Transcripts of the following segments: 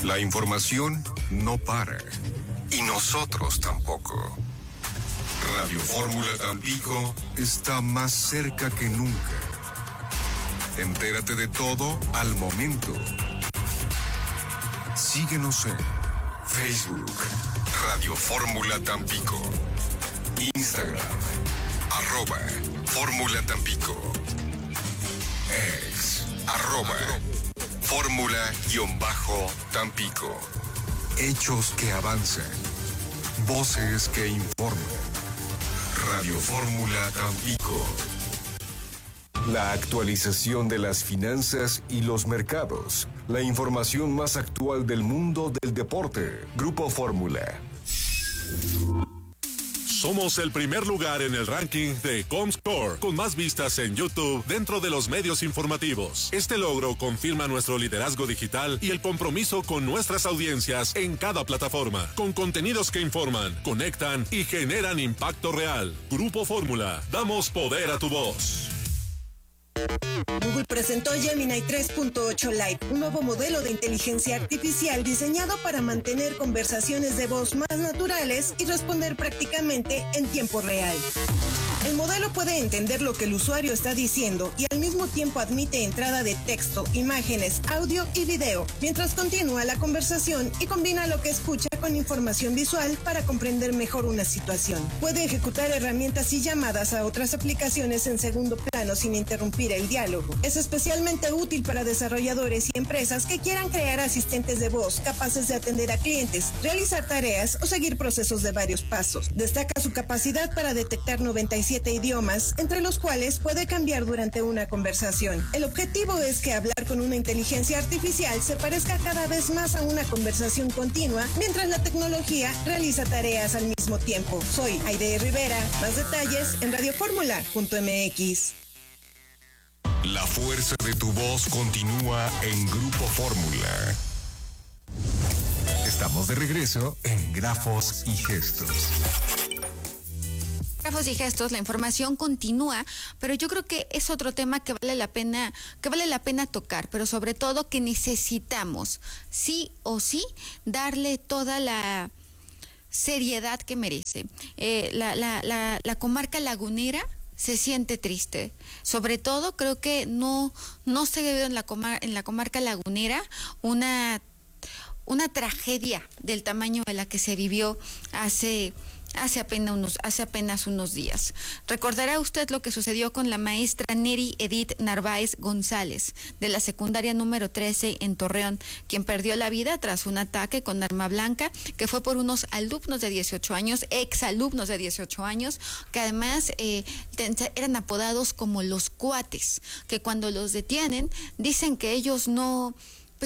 La información no para. Y nosotros tampoco. Radio Fórmula Tampico está más cerca que nunca. Entérate de todo al momento. Síguenos en Facebook, Radio Fórmula Tampico. Instagram, @Fórmula Tampico. Ex, @Fórmula-Tampico. Hechos que avanzan. Voces que informan. Radio Fórmula Tampico. La actualización de las finanzas y los mercados. La información más actual del mundo del deporte. Grupo Fórmula. Somos el primer lugar en el ranking de Comscore, con más vistas en YouTube dentro de los medios informativos. Este logro confirma nuestro liderazgo digital y el compromiso con nuestras audiencias en cada plataforma, con contenidos que informan, conectan y generan impacto real. Grupo Fórmula, damos poder a tu voz. Google presentó Gemini 3.8 Lite, un nuevo modelo de inteligencia artificial diseñado para mantener conversaciones de voz más naturales y responder prácticamente en tiempo real. El modelo puede entender lo que el usuario está diciendo y al mismo tiempo admite entrada de texto, imágenes, audio y video, mientras continúa la conversación y combina lo que escucha con información visual para comprender mejor una situación. Puede ejecutar herramientas y llamadas a otras aplicaciones en segundo plano sin interrumpir el diálogo. Es especialmente útil para desarrolladores y empresas que quieran crear asistentes de voz capaces de atender a clientes, realizar tareas o seguir procesos de varios pasos. Destaca su capacidad para detectar 97 idiomas, entre los cuales puede cambiar durante una conversación. El objetivo es que hablar con una inteligencia artificial se parezca cada vez más a una conversación continua, mientras la tecnología realiza tareas al mismo tiempo. Soy Aide Rivera. Más detalles en radioformula.mx. La fuerza de tu voz continúa en Grupo Fórmula. Estamos de regreso en Grafos y Gestos. Grafos y gestos, la información continúa, pero yo creo que es otro tema que vale la pena tocar, pero sobre todo que necesitamos, sí o sí, darle toda la seriedad que merece. La comarca lagunera se siente triste. Sobre todo creo que no se ve en la comarca lagunera una tragedia del tamaño de la que se vivió hace apenas unos días. Recordará usted lo que sucedió con la maestra Neri Edith Narváez González, de la secundaria número 13 en Torreón, quien perdió la vida tras un ataque con arma blanca que fue por unos alumnos de 18 años, exalumnos de 18 años, que además eran apodados como los cuates, que cuando los detienen dicen que ellos no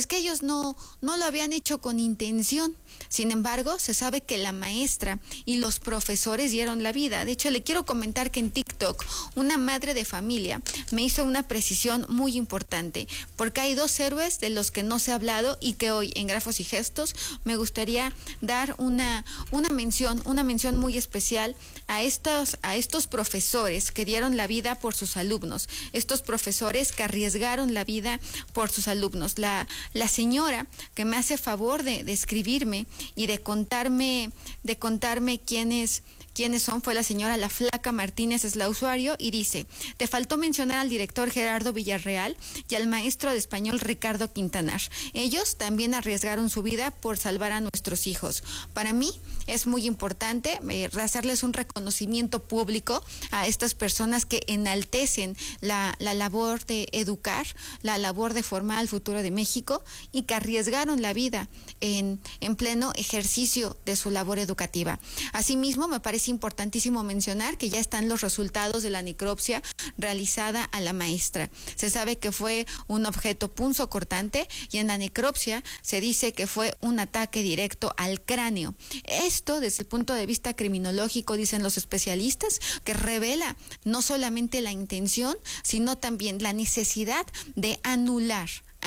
lo habían hecho con intención. Sin embargo, se sabe que la maestra y los profesores dieron la vida. De hecho, le quiero comentar que en TikTok una madre de familia me hizo una precisión muy importante, porque hay dos héroes de los que no se ha hablado y que hoy en Grafos y Gestos me gustaría dar una mención muy especial a estos profesores que dieron la vida por sus alumnos, estos profesores que arriesgaron la vida por sus alumnos. La señora que me hace favor de escribirme y de contarme quiénes son, fue la señora La Flaca Martínez, es la usuario, y dice: te faltó mencionar al director Gerardo Villarreal y al maestro de español Ricardo Quintanar. Ellos también arriesgaron su vida por salvar a nuestros hijos. Para mí es muy importante hacerles un reconocimiento público a estas personas que enaltecen la labor de educar, la labor de formar al futuro de México y que arriesgaron la vida en pleno ejercicio de su labor educativa. Asimismo, me parece importantísimo mencionar que ya están los resultados de la necropsia realizada a la maestra. Se sabe que fue un objeto punzocortante y en la necropsia se dice que fue un ataque directo al cráneo. Esto, desde el punto de vista criminológico, dicen los especialistas, que revela no solamente la intención, sino también la necesidad de anular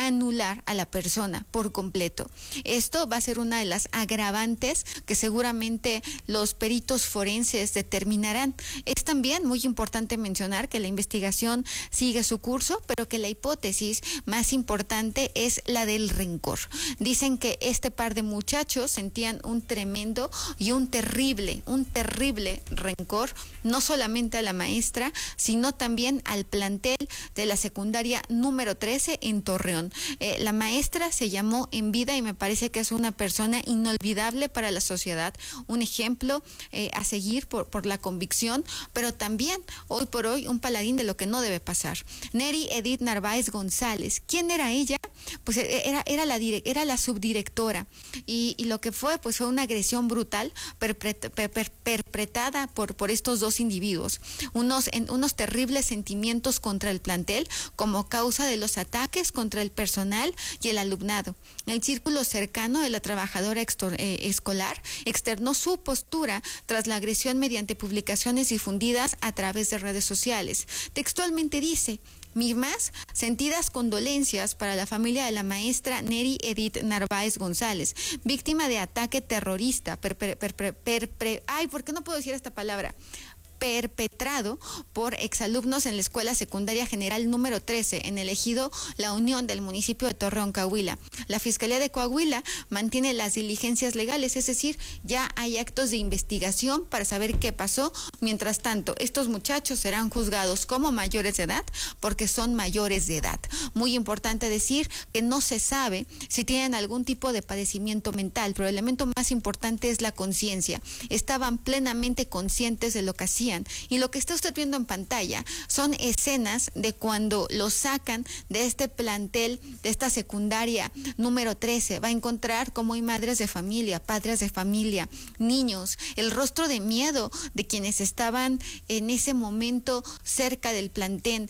anular a la persona por completo. Esto va a ser una de las agravantes que seguramente los peritos forenses determinarán. Es también muy importante mencionar que la investigación sigue su curso, pero que la hipótesis más importante es la del rencor. Dicen que este par de muchachos sentían un tremendo y un terrible rencor, no solamente a la maestra, sino también al plantel de la secundaria número 13 en Torreón. La maestra se llamó en vida y me parece que es una persona inolvidable para la sociedad, un ejemplo a seguir por la convicción, pero también hoy por hoy un paladín de lo que no debe pasar. Neri Edith Narváez González, ¿quién era ella? Pues era la subdirectora y lo que fue pues fue una agresión brutal perpetrada por estos dos individuos, unos terribles sentimientos contra el plantel como causa de los ataques contra el personal y el alumnado. El círculo cercano de la trabajadora escolar externó su postura tras la agresión mediante publicaciones difundidas a través de redes sociales. Textualmente dice: mis más sentidas condolencias para la familia de la maestra Neri Edith Narváez González, víctima de ataque terrorista, ¿por qué no puedo decir esta palabra? Perpetrado por exalumnos en la Escuela Secundaria General número 13 en el ejido La Unión del municipio de Torreón, Coahuila. La Fiscalía de Coahuila mantiene las diligencias legales, es decir, ya hay actos de investigación para saber qué pasó. Mientras tanto, estos muchachos serán juzgados como mayores de edad porque son mayores de edad. Muy importante decir que no se sabe si tienen algún tipo de padecimiento mental, pero el elemento más importante es la conciencia. Estaban plenamente conscientes de lo que hacían. Y lo que está usted viendo en pantalla son escenas de cuando los sacan de este plantel, de esta secundaria número 13. Va a encontrar cómo hay madres de familia, padres de familia, niños, el rostro de miedo de quienes estaban en ese momento cerca del plantel.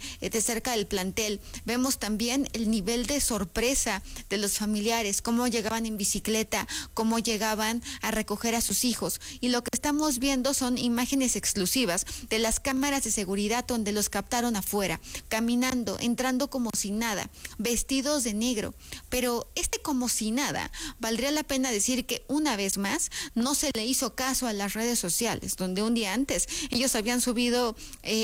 Vemos también el nivel de sorpresa de los familiares, cómo llegaban en bicicleta, cómo llegaban a recoger a sus hijos. Y lo que estamos viendo son imágenes exclusivas de las cámaras de seguridad donde los captaron afuera, caminando, entrando como si nada, vestidos de negro. Pero como si nada, valdría la pena decir que una vez más no se le hizo caso a las redes sociales, donde un día antes ellos habían subido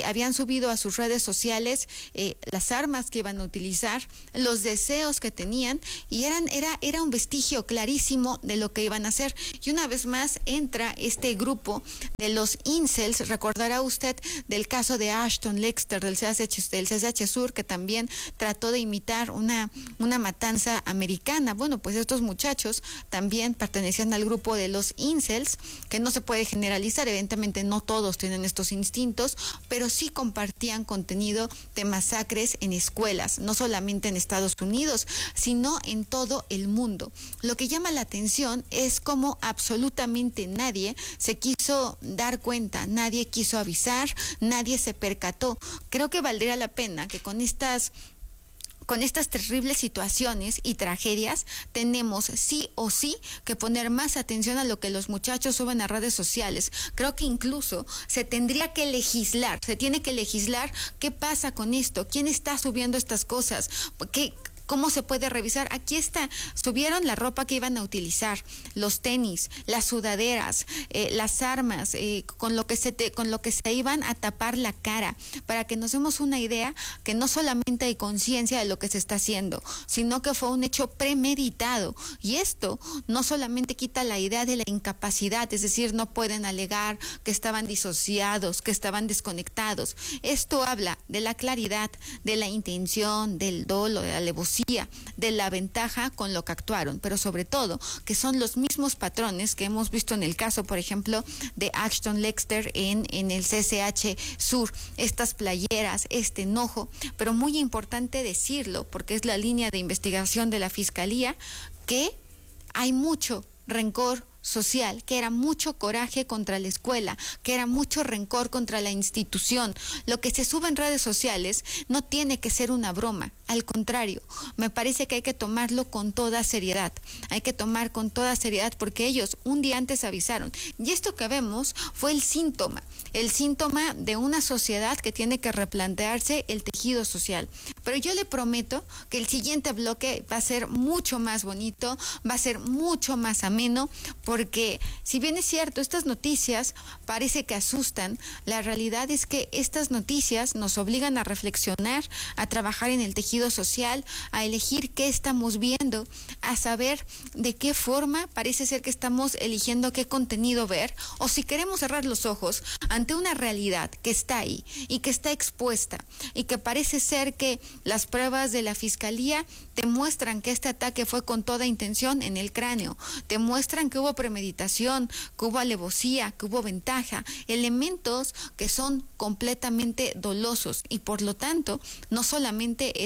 a sus redes sociales las armas que iban a utilizar, los deseos que tenían, y era un vestigio clarísimo de lo que iban a hacer. Y una vez más entra este grupo de los incels. Recordará usted del caso de Ashton Lexter del CSH Sur, que también trató de imitar una matanza americana. Bueno, pues estos muchachos también pertenecían al grupo de los incels, que no se puede generalizar, evidentemente no todos tienen estos instintos, pero sí compartían contenido de masacres en escuelas, no solamente en Estados Unidos, sino en todo el mundo. Lo que llama la atención es cómo absolutamente nadie se quiso dar cuenta, nadie quiso avisar, nadie se percató. Creo que valdría la pena que con estas terribles situaciones y tragedias tenemos sí o sí que poner más atención a lo que los muchachos suben a redes sociales. Creo que incluso se tiene que legislar qué pasa con esto, quién está subiendo estas cosas, ¿cómo se puede revisar? Aquí está, subieron la ropa que iban a utilizar, los tenis, las sudaderas, las armas, con lo que se iban a tapar la cara, para que nos demos una idea que no solamente hay conciencia de lo que se está haciendo, sino que fue un hecho premeditado. Y esto no solamente quita la idea de la incapacidad, es decir, no pueden alegar que estaban disociados, que estaban desconectados. Esto habla de la claridad, de la intención, del dolo, de la alevosía, de la ventaja con lo que actuaron, pero sobre todo que son los mismos patrones que hemos visto en el caso, por ejemplo, de Ashton Lexter en el CCH Sur, estas playeras, este enojo, pero muy importante decirlo, porque es la línea de investigación de la Fiscalía, que hay mucho rencor social, que era mucho coraje contra la escuela, que era mucho rencor contra la institución. Lo que se sube en redes sociales no tiene que ser una broma, Al contrario, me parece que hay que tomarlo con toda seriedad. Hay que tomar con toda seriedad porque ellos un día antes avisaron. Y esto que vemos fue el síntoma de una sociedad que tiene que replantearse el tejido social. Pero yo le prometo que el siguiente bloque va a ser mucho más bonito, va a ser mucho más ameno, porque si bien es cierto, estas noticias parece que asustan, la realidad es que estas noticias nos obligan a reflexionar, a trabajar en el tejido social, a elegir qué estamos viendo, a saber de qué forma parece ser que estamos eligiendo qué contenido ver, o si queremos cerrar los ojos ante una realidad que está ahí y que está expuesta y que parece ser que las pruebas de la fiscalía te muestran que este ataque fue con toda intención en el cráneo, te muestran que hubo premeditación, que hubo alevosía, que hubo ventaja, elementos que son completamente dolosos y por lo tanto no solamente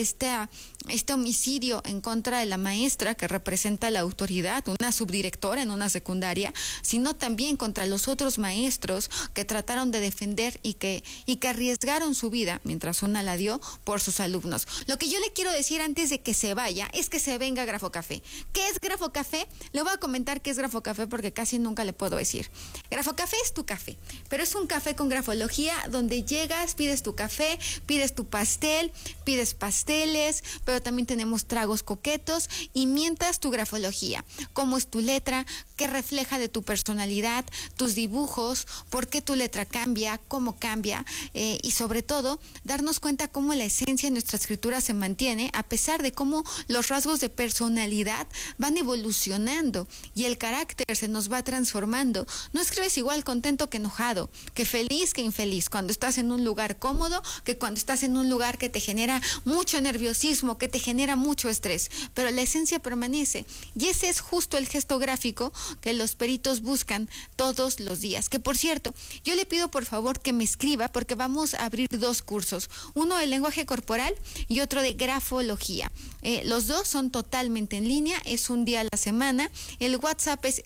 este homicidio en contra de la maestra que representa la autoridad, una subdirectora en una secundaria, sino también contra los otros maestros que trataron de defender y que arriesgaron su vida mientras una la dio por sus alumnos. Lo que yo le quiero decir antes de que se vaya es que se venga Grafo Café. ¿Qué es Grafo Café? Le voy a comentar qué es Grafo Café porque casi nunca le puedo decir. Grafo Café es tu café, pero es un café con grafología donde llegas, pides tu café, pides tu pastel, pides pasteles, pero también tenemos tragos coquetos y mientras tu grafología, cómo es tu letra, qué refleja de tu personalidad, tus dibujos, por qué tu letra cambia, cómo cambia y sobre todo darnos cuenta cómo la esencia de nuestra escritura se mantiene a pesar de cómo los rasgos de personalidad van evolucionando y el carácter se nos va transformando. No escribes igual contento que enojado, que feliz que infeliz, cuando estás en un lugar cómodo que cuando estás en un lugar que te genera mucho nerviosismo, que te genera mucho estrés, pero la esencia permanece y ese es justo el gesto gráfico que los peritos buscan todos los días. Que por cierto, yo le pido por favor que me escriba porque vamos a abrir 2 cursos, uno de lenguaje corporal y otro de grafología. Los dos son totalmente en línea, es un día a la semana. El WhatsApp es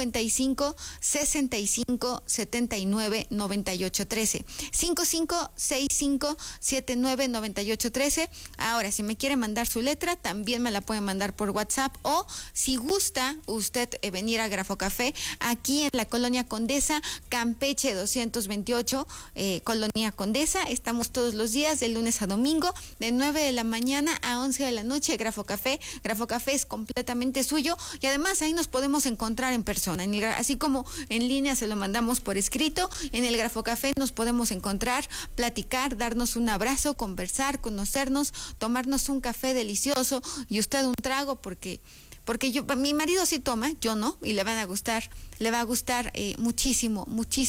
55 65 79 98 13 55 65 79 98 13. Ahora, si me quiere mandar su letra, también me la puede mandar por WhatsApp o si gusta usted venir a Grafo Café aquí en la Colonia Condesa, Campeche 228, Colonia Condesa. Estamos todos los días de lunes a domingo de 9 de la mañana a 11 de la noche. Grafo Café es completamente suyo y además ahí nos podemos encontrar en persona, así como en línea se lo mandamos por escrito. En el Grafo Café nos podemos encontrar, platicar, darnos un abrazo, conversar, conocernos, tomarnos un café delicioso y usted un trago porque mi marido sí toma, yo no, y le va a gustar muchísimo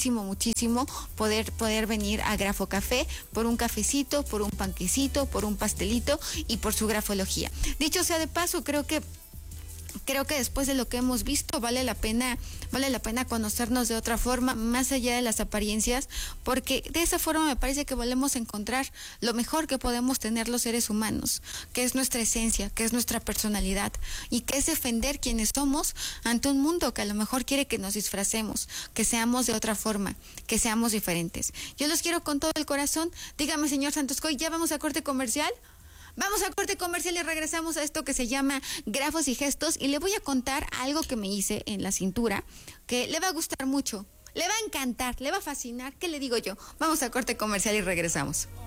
poder venir a Grafo Café por un cafecito, por un panquecito, por un pastelito y por su grafología. Dicho sea de paso, creo que después de lo que hemos visto vale la pena conocernos de otra forma, más allá de las apariencias, porque de esa forma me parece que volvemos a encontrar lo mejor que podemos tener los seres humanos, que es nuestra esencia, que es nuestra personalidad y que es defender quienes somos ante un mundo que a lo mejor quiere que nos disfracemos, que seamos de otra forma, que seamos diferentes. Yo los quiero con todo el corazón. Dígame, señor Santos Coy, ¿ya vamos a corte comercial? Vamos a corte comercial y regresamos a esto que se llama grafos y gestos y le voy a contar algo que me hice en la cintura que le va a gustar mucho, le va a encantar, le va a fascinar. ¿Qué le digo yo? Vamos a corte comercial y regresamos.